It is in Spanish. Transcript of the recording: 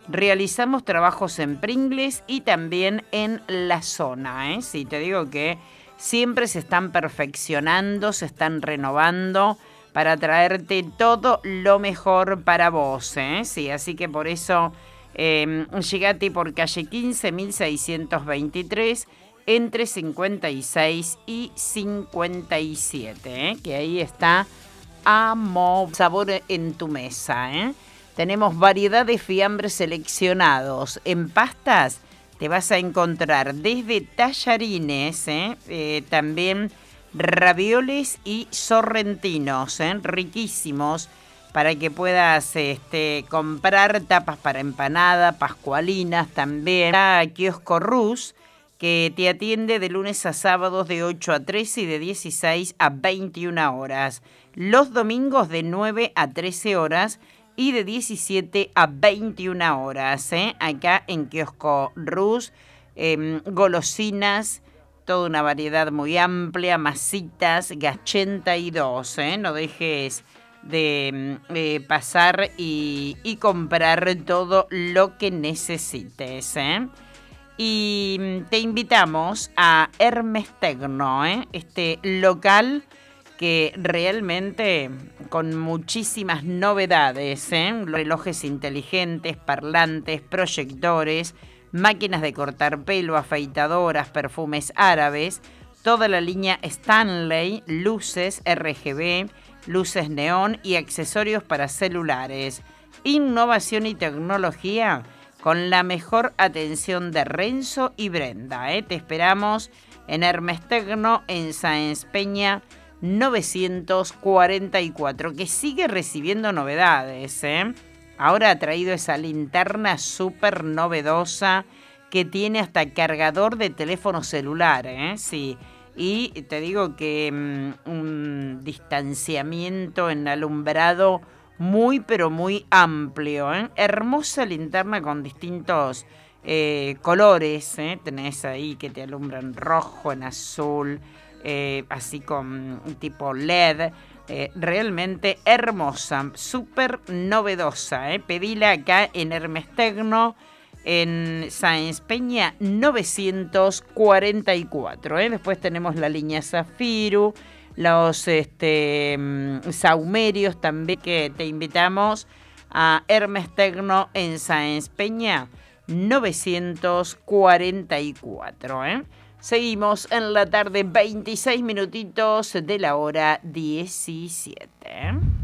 Realizamos trabajos en Pringles y también en la zona, ¿eh? Sí, te digo que siempre se están perfeccionando, se están renovando para traerte todo lo mejor para vos, ¿eh? Sí, así que por eso llegate por calle 15, 1623, entre 56 y 57, ¿eh? Que ahí está Amo Sabor en tu mesa, ¿eh? Tenemos variedad de fiambres seleccionados. En pastas te vas a encontrar desde tallarines, también ravioles y sorrentinos, riquísimos, para que puedas comprar tapas para empanada, pascualinas también. A Kiosco Rus, que te atiende de lunes a sábados de 8 a 13 y de 16 a 21 horas. Los domingos de 9 a 13 horas y de 17 a 21 horas, acá en Kiosco Rus, golosinas, toda una variedad muy amplia, masitas, G82, no dejes de pasar y comprar todo lo que necesites, Y te invitamos a Hermes Tecno, este local que realmente con muchísimas novedades, relojes inteligentes, parlantes, proyectores, máquinas de cortar pelo, afeitadoras, perfumes árabes, toda la línea Stanley, luces RGB, luces neón y accesorios para celulares. Innovación y tecnología con la mejor atención de Renzo y Brenda. Te esperamos en Hermes Tecno, en Sáenz Peña 944, que sigue recibiendo novedades. Ahora ha traído esa linterna súper novedosa que tiene hasta cargador de teléfono celular. Sí. Y te digo que un distanciamiento en alumbrado muy pero muy amplio. Hermosa linterna con distintos colores. Tenés ahí que te alumbran rojo, en azul, así con tipo LED. Realmente hermosa, súper novedosa. Pedila acá en Hermes Tecno, en Sáenz Peña 944. Después tenemos la línea Zafiru, los saumerios también, que te invitamos a Hermes Tecno en Sáenz Peña 944. Seguimos en la tarde, 26 minutitos de la hora 17.